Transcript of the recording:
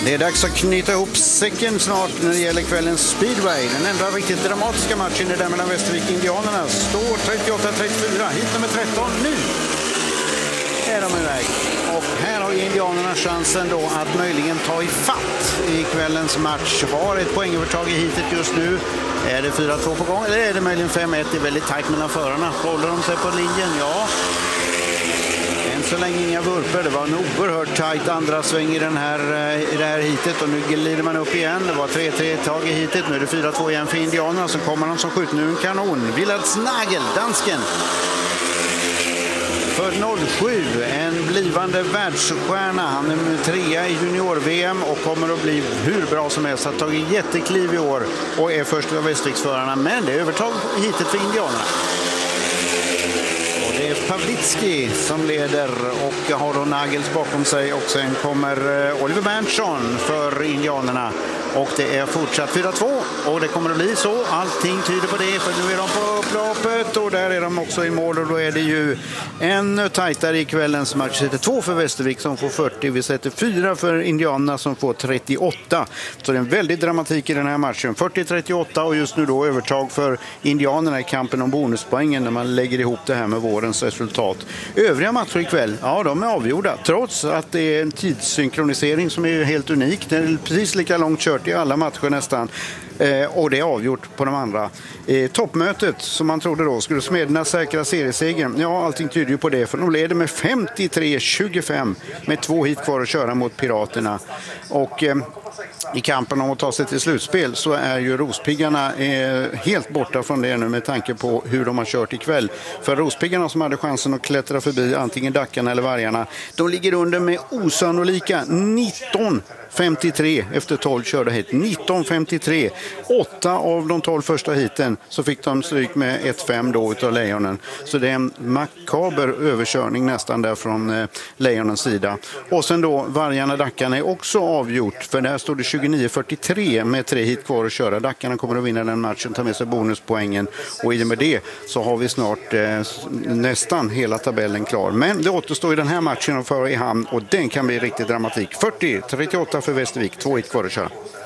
Det är dags att knyta ihop säcken snart när det gäller kvällens speedway. Den enda riktigt dramatiska matchen är där mellan Västervik och Indianerna. Står 38-34, hit nummer 13 nu. Är de iväg. Och här har Indianerna chansen då att möjligen ta i fatt i kvällens match. Har ett poängövertag i hitet just nu. Är det 4-2 på gång eller är det möjligen 5-1? Det är väldigt tajt mellan förarna. Håller de sig på linjen? Ja. Än så länge inga vurper. Det var en oerhört tajt andra sväng i det här hitet. Och nu glider man upp igen. Det var 3-3 tag i hitet. Nu är det 4-2 igen för Indianerna. Så kommer de som skjuter nu en kanon. Willard Nagel, dansken. För 07, en blivande världsstjärna. Han är trea i junior-VM och kommer att bli hur bra som helst. Har tagit jättekliv i år och är först av Västerviksförarna. Men det är övertag hitet för Indianerna. Och det är Pavlitsky som leder och har då Nagels bakom sig. Och sen kommer Oliver Berntsson för Indianerna. Och det är fortsatt 4-2 och det kommer att bli så. Allting tyder på det för nu är de på upploppet och där är de också i mål och då är det ju ännu tajtare i kvällens match. Vi sätter 2 för Västervik som får 40. Vi sätter 4 för Indianerna som får 38. Så det är en väldigt dramatik i den här matchen. 40-38 och just nu då övertag för Indianerna i kampen om bonuspoängen när man lägger ihop det här med vårens resultat. Övriga matcher ikväll, ja de är avgjorda. Trots att det är en tidssynkronisering som är helt unik. Det är precis lika långt kört i alla matcher nästan. Och det är avgjort på de andra. Toppmötet som man trodde då skulle Smederna säkra seriesegern. Ja, allting tyder ju på det. För de leder med 53-25 med 2 hit kvar att köra mot Piraterna. Och i kampen om att ta sig till slutspel så är ju Rospiggarna helt borta från det nu med tanke på hur de har kört ikväll. För Rospiggarna som hade chansen att klättra förbi antingen Dackarna eller Vargarna, de ligger under med osannolika 19-53 efter 12 körda hit. 19-53. 8 av de 12 första hiten så fick de stryk med 1-5 då utav Lejonen. Så det är en makaber överkörning nästan där från Lejonens sida. Och sen då Vargarna Dackarna är också avgjort för där stod det 29-43 med 3 hit kvar att köra. Dackarna kommer att vinna den matchen, ta med sig bonuspoängen och i och med det så har vi snart nästan hela tabellen klar. Men det återstår i den här matchen att föra i hamn och den kan bli riktigt dramatik. 40-38 för Västervik, 2 hit kvar att köra.